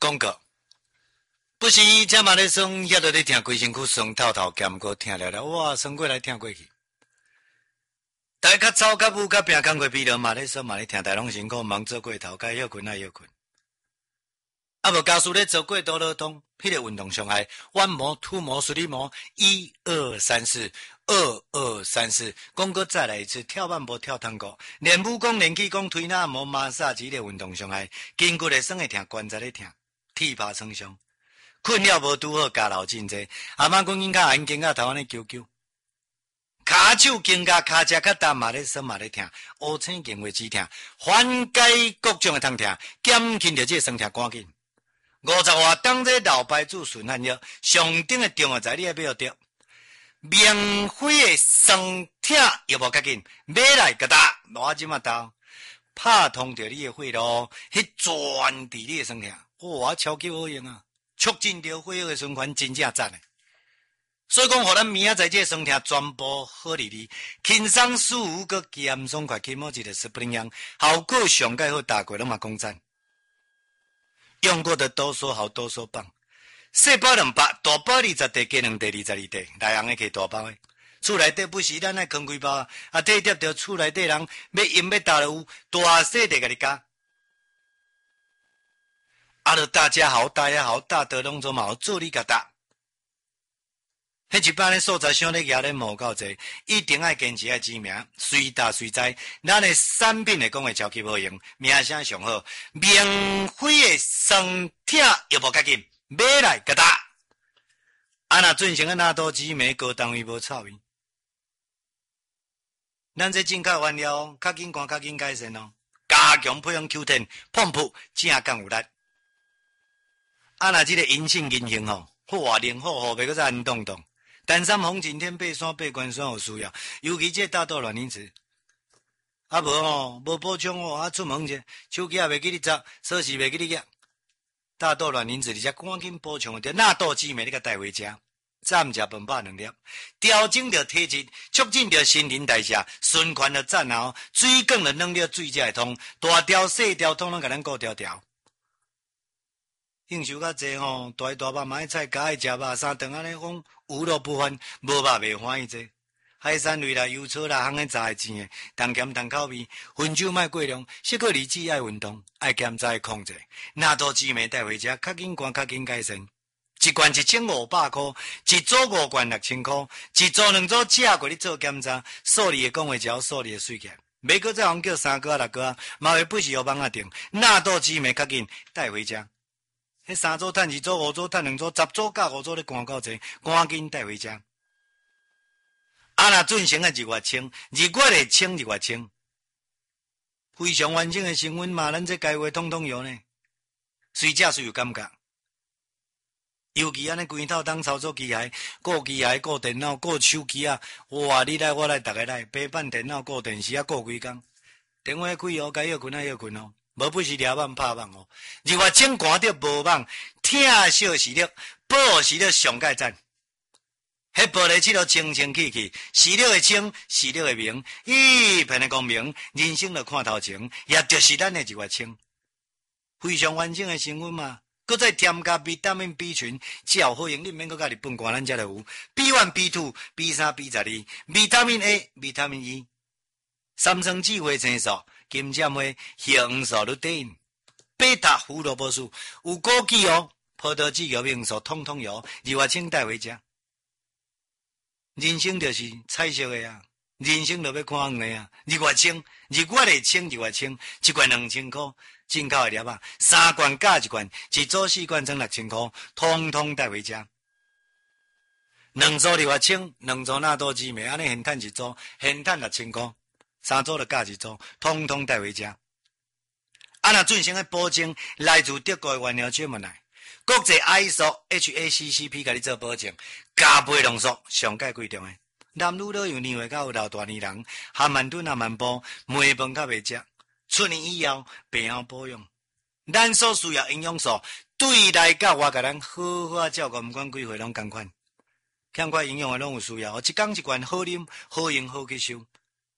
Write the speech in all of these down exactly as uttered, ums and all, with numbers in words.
广告。不是这嘛咧爽，遐落咧听规身躯酸透透，兼过听了了，哇，酸过来听过去。大较走较舞较拼工过疲劳嘛咧爽嘛咧听，大拢辛苦，忙做过头，该休困啊休困。啊无家属咧做过多劳动，迄个运动伤害，腕膜、突膜、水力膜，一二三四，二二三四，讲过再来一次，跳慢步、跳探戈，练武功、练气功、推拿膜、马杀鸡的运动伤害，筋骨咧酸会疼，关节咧疼，体怕创伤。困了无拄好，家老真济，阿妈讲因较安经啊头安尼揪揪，骹手筋甲骹只较重嘛咧酸嘛咧疼，乌青筋会止疼，缓解各种的痛疼，减轻着这酸痛赶紧。五十外当这老牌子顺汗药，上顶的重要在你要要着，免费的酸痛药无较紧，买来个打，我即马到，拍通着你的血路，去转伫你的酸痛，哇，超级好用啊！促进着血液的循环，真正赞诶！所以讲，互咱明仔载这酸痛全部好哩哩，轻松舒服个健爽快，起码一个十不灵样，效果上盖好，大过拢嘛讲赞。用过的多说好，多说棒。细包两百，大包二十地，加两地二十二地，内行的摕大包的。厝内底不是咱爱扛几包啊？啊，体贴着厝内底人要用要大有大细地甲你加。啊，著大家好，大家好，大德拢做嘛好，做你甲搭。迄一般的所在上咧压咧无够济，一定爱坚持爱知名，随大随在，咱的产品会讲会超级好用，名声上好，免费的酸痛又无较紧，买来甲搭。啊，若进行个纳多紫梅高单位无臭味，咱这进口原料较紧干较紧改善哦，加强配方 Q 十，碰扑正刚有力。啊，若即个阴性阴性吼，活灵活活，袂搁再安动动。单山红景天爬山爬关山有需要，尤其这大豆卵磷脂。啊无吼，无补充哦，啊出门者手机也袂记你砸，锁匙袂记你夹。大豆卵磷脂，而且赶紧补充着纳豆紫梅，你甲带回家。早午食饭饱两粒，调整着体质，促进着新陈代谢，循环着赞后，水管着弄了水才会通，大条细条通拢甲咱顾条条。应酬较济吼，大鱼大肉买菜，加爱食肉，三顿安尼讲有肉不欢，无肉袂欢喜济。海产类啦、油炒啦、烘个炸个煎个，重咸重口味，薰酒莫过量，适可而止，爱运动，爱减脂控制。纳豆紫梅带回家，较紧管较紧改善。一罐一千五百块，一组五罐六千块，一组两组正过你做检查，数理的讲话只数理的水起来。袂搁再往叫三个啊六个啊，嘛会不是有网啊定。纳豆紫梅较紧带回家。迄三组趁二组，五组趁两组，十组加五组咧赶到济，赶紧带回家。啊，若进行个日月清，日月会清日月清，非常完整的成分嘛，咱这该话统统有呢。随食随有感觉，尤其安尼规套当操作机械，顾机械、顾电脑、顾手机啊，哇！你来我来，逐个来，平板电脑、顾电视啊，顾规工，电话开哦，该要困啊要困哦。无不是抓网拍网哦，日月清看到无网，听小视力，报视力上盖赞。迄玻璃漆都清清气气，视力会清，视力会明，一片的光明，人生就看头前，也就是咱的日月清，非常完整的成分嘛。搁再添加维他命 B 群，只要好用，你免搁甲日本官咱遮就有 B 一、B 二、B 三、B 十二，维他命 A、维他命 E， 三酸酯花青素。金针花、红素、绿地因、贝塔胡萝卜素、有枸杞哦、葡萄籽油、罂粟，统统有，日月清带回家。人生就是彩色的啊，人生就要看黄的啊。日月清，日月的清，日月清，一罐两千块，进口的粒啊，三罐加一罐，一组四罐装六千块，统统带回家。两组日月清，两组纳豆紫梅，安尼现赚一组，现赚六千块。三组就加一组，统统带回家。啊，若进行个保证，来自德国的原料专门来，国际 I S O H A C C P 甲你做保证，加倍浓缩，上盖贵重的。男女老幼年岁到有老大年人，含慢炖啊慢煲，糜饭较袂食，出年以后病后保养。咱所需要营养素，对内甲外甲咱好好照顾，毋管几岁拢共款。欠缺营养的拢有需要，一工一罐好啉，好用好吸收。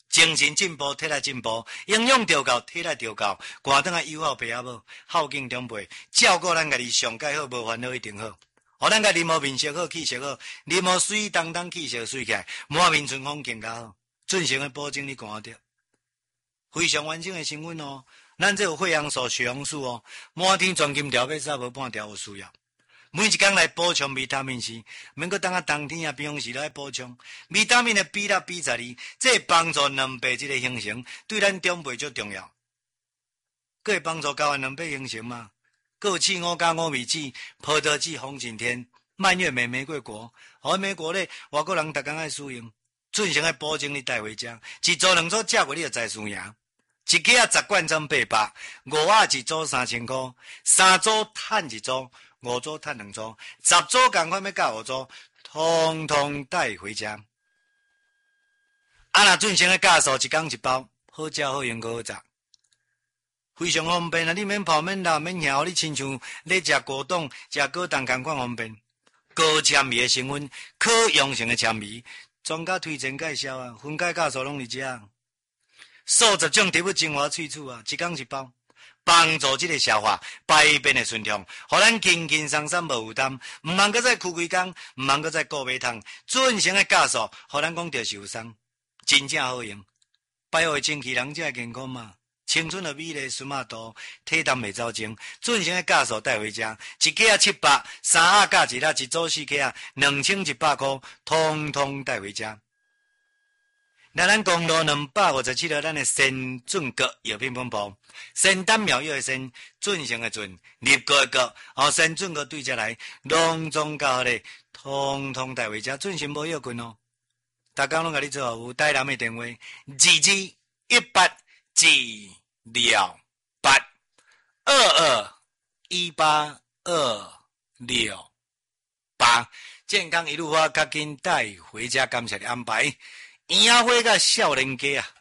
精神进步，体力进步，营养调够，体力调够，赶转来友好爸阿母，孝敬长辈，照顾咱家己上介好，无烦恼一定好。互咱家己无面色好，气色好，你无水当当气色水起来，满面春风更加好。准成的保证你赶得到，非常完整的身份哦。咱这有血红素、血红素哦，满天全金条要杀无半条有需要。每一天来补充维他命 C， 免搁等啊冬天啊平常时来补充维他命的 B 六 B 十二，这会帮助卵白质的形成，对咱长辈最重要。佫会帮助睾丸卵白形成嘛？佫有刺五加五味子、葡萄籽、红景天、蔓越莓、玫瑰果，好玫瑰咧，外国人逐工爱使用。准成的保证你带回家，一组两组食过你就知输赢。一克啊十罐装八百，五啊一组三千块，三组趁一组。五组趁两组，十组共款要教五组，通通带回家。啊，若准成的价数一工一包，好食好用好食，非常方便啊！你免泡免辣免遐，你亲像咧食果冻、食果冻共款方便。高纤维的成分，可用性的纤维，专家推荐介绍啊，分解价数拢伫遮。数十种植物精华萃取啊，一工一包。帮助这个消化排便的顺畅，互咱轻轻松松无负担，毋通搁再哭几工，毋通搁再顾买汤，准成的价数，互咱讲着受伤，真正好用。百会清气，人才健康嘛。青春的美丽，顺马度，体淡袂走精，准成的价数带回家，一克啊七百，三啊加一啦，一组四克啊，两千一百块，通通带回家。那咱公路两百五十七号，咱的先准阁药品本部，先丹妙药的先，准成的准，立国的国，后先准阁对遮来，隆重教好咧，通通带回家，准成无药菌哦。大家拢甲你做服务，台南的电话：二二一八治疗八二二一八二六八，健康一路花，较紧带回家，感谢你安排。圆仔花甲少年家啊！